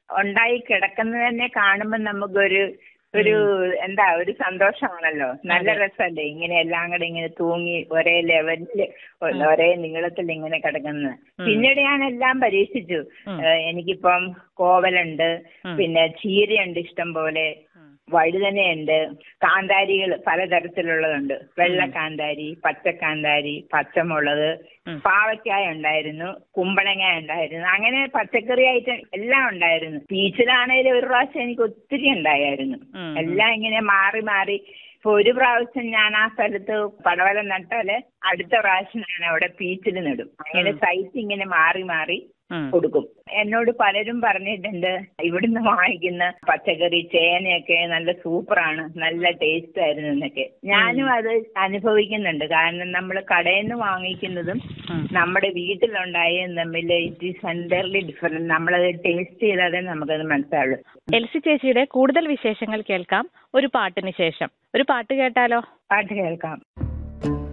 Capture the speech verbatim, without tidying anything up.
ഉണ്ടായി കിടക്കുന്നത് തന്നെ കാണുമ്പോൾ നമുക്കൊരു ഒരു എന്താ ഒരു സന്തോഷമാണല്ലോ. നല്ല രസമല്ലേ ഇങ്ങനെ എല്ലാം കൂടെ ഇങ്ങനെ തൂങ്ങി ഒരേ ലെവലില് ഒരേ നീളത്തിൽ ഇങ്ങനെ കിടക്കുന്നത്. പിന്നീട് ഞാൻ എല്ലാം പരീക്ഷിച്ചു. എനിക്കിപ്പം കോവലുണ്ട്, പിന്നെ ചീരയുണ്ട് ഇഷ്ടം പോലെ, വഴുതനയുണ്ട്, കാന്താരികൾ പലതരത്തിലുള്ളതുണ്ട്. വെള്ള കാന്താരി, പച്ചക്കാന്താരി, പച്ചമുളക്, പാവയ്ക്കായ ഉണ്ടായിരുന്നു, കുമ്പളങ്ങ ഉണ്ടായിരുന്നു. അങ്ങനെ പച്ചക്കറി ഐറ്റം എല്ലാം ഉണ്ടായിരുന്നു. പീച്ചിലാണേലും ഒരു പ്രാവശ്യം എനിക്ക് ഒത്തിരി ഉണ്ടായിരുന്നു. എല്ലാം ഇങ്ങനെ മാറി മാറി. ഇപ്പൊ ഒരു പ്രാവശ്യം ഞാൻ ആ സ്ഥലത്ത് പടവലം നട്ടാല് അടുത്ത പ്രാവശ്യം ഞാൻ അവിടെ പീച്ചിൽ നടും. അങ്ങനെ സൈറ്റ് ഇങ്ങനെ മാറി മാറി കൊടുക്കും. എന്നോട് പലരും പറഞ്ഞിട്ടുണ്ട് ഇവിടുന്ന് വാങ്ങിക്കുന്ന പച്ചക്കറി ചേനയൊക്കെ നല്ല സൂപ്പറാണ്, നല്ല ടേസ്റ്റ് ആയിരുന്നു എന്നൊക്കെ. ഞാനും അത് അനുഭവിക്കുന്നുണ്ട്. കാരണം നമ്മൾ കടയിൽ നിന്ന് വാങ്ങിക്കുന്നതും നമ്മുടെ വീട്ടിലുണ്ടായതും തമ്മിൽ ഇറ്റ് ഈസ് എൻറ്റയർലി ഡിഫറെന്റ്. നമ്മളത് ടേസ്റ്റ് ചെയ്താലേ നമുക്കത് മനസ്സിലാവുള്ളൂ. എൽസി ചേച്ചിയുടെ കൂടുതൽ വിശേഷങ്ങൾ കേൾക്കാം ഒരു പാട്ടിന് ശേഷം. ഒരു പാട്ട് കേട്ടാലോ? പാട്ട് കേൾക്കാം.